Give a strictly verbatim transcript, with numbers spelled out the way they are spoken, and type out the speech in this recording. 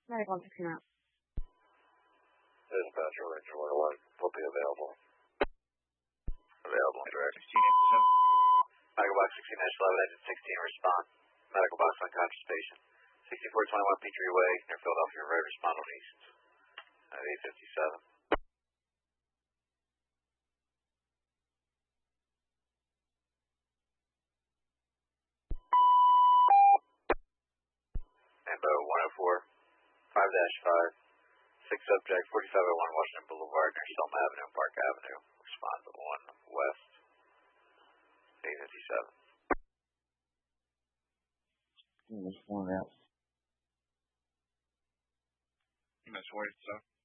Medic one sixty-nine. Dispatcher, Ranger one one will be available. Available, direct. sixteen eighty-seven. Medical box sixteen eleven, engine sixteen, respond. Medical box unconscious patient. sixty-four twenty-one Petrie Way, near Philadelphia Road, respond on east. At eight fifty-seven. Ambo one oh four, five dash five, six subject, forty-five oh one Washington Boulevard, near Selma Avenue and Park Avenue. Respond to one west, eight fifty-seven. There's one out. You must wait, so.